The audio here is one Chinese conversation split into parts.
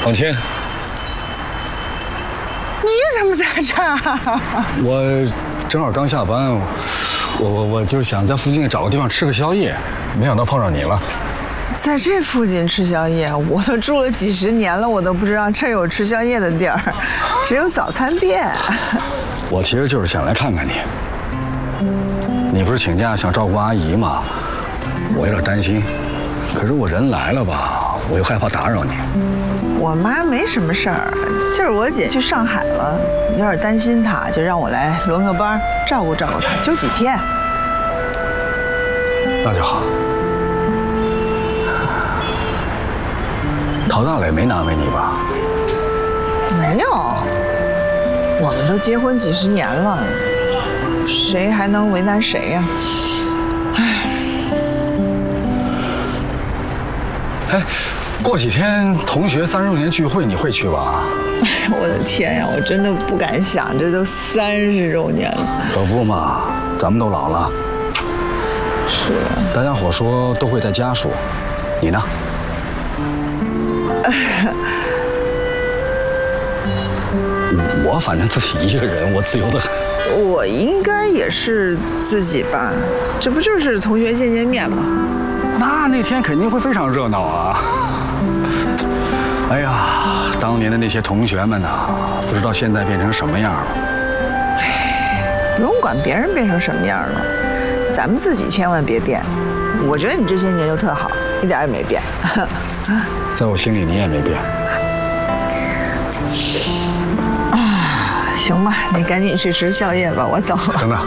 王清， 你怎么在这儿？ 我正好刚下班，我就想在附近找个地方吃个宵夜，没想到碰上你了。 在这附近吃宵夜，我都住了几十年了，我都不知道这有吃宵夜的地儿，只有早餐店。 我其实就是想来看看你。你不是请假想照顾阿姨吗？我有点担心，可是我人来了吧，我又害怕打扰你。 我妈没什么事儿，就是我姐去上海了，有点担心她，就让我来轮个班，照顾照顾她，就几天。 那就好。陶大磊没难为你吧？ 没有，我们都结婚几十年了，谁还能为难谁呀？ 哎，过几天同学30周年聚会，你会去吧？ 哎呀，我的天呀，我真的不敢想，这都30周年了。 可不嘛，咱们都老了。 是啊。 大家伙说都会带家属，你呢？我反正自己一个人，我自由得很。 我应该也是自己吧，这不就是同学见面吗？ 那天肯定会非常热闹啊！哎呀，当年的那些同学们呐，不知道现在变成什么样了。 不用管别人变成什么样了，咱们自己千万别变。我觉得你这些年就特好，一点也没变。 在我心里，你也没变。 行吧，你赶紧去吃宵夜吧，我走了。 等等。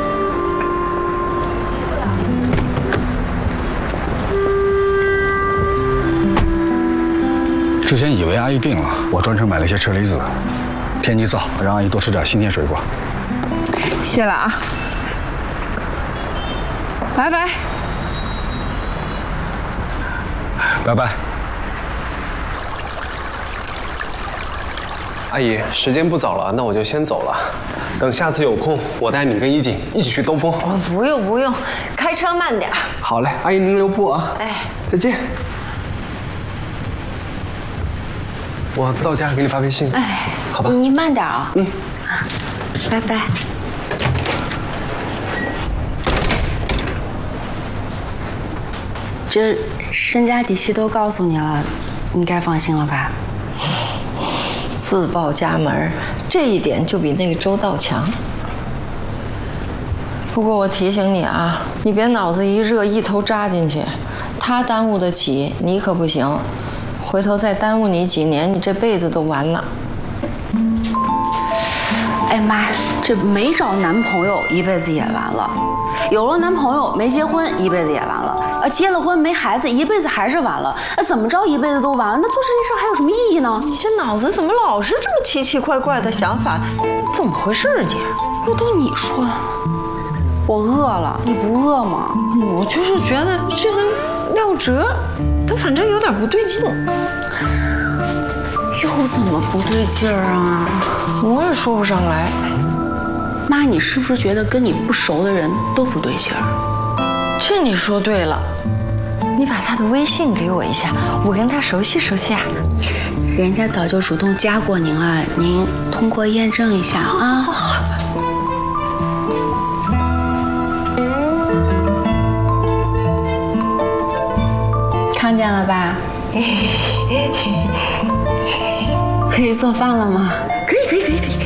之前以为阿姨病了，我专程买了些车厘子。天气燥，让阿姨多吃点新鲜水果。 谢了啊，拜拜。 拜拜。 阿姨，时间不早了，那我就先走了。等下次有空，我带你跟一锦一起去兜风。 哦，不用不用，开车慢点。 好嘞，阿姨您留步啊。 哎， 再见。我到家给你发微信。 哎， 好吧。 你慢点啊。 嗯。 啊，拜拜。这身家底细都告诉你了，你该放心了吧？ 自报家门，这一点就比那个周道强。不过我提醒你啊，你别脑子一热一头扎进去，他耽误得起，你可不行。回头再耽误你几年，你这辈子都完了。 哎妈，这没找男朋友一辈子也完了，有了男朋友没结婚一辈子也完了，结了婚没孩子一辈子还是完了，怎么着一辈子都完？那做这件事还有什么意义呢？ 你这脑子怎么老是这么奇奇怪怪的想法？怎么回事你？ 不都你说的吗？我饿了，你不饿吗？ 我就是觉得这个廖哲，他反正有点不对劲。 又怎么不对劲儿啊？ 我也说不上来。 妈，你是不是觉得跟你不熟的人都不对劲儿？ 这你说对了，你把他的微信给我一下，我跟他熟悉熟悉啊。 人家早就主动加过您了，您通过验证一下啊。看见了吧？可以做饭了吗？ 可以。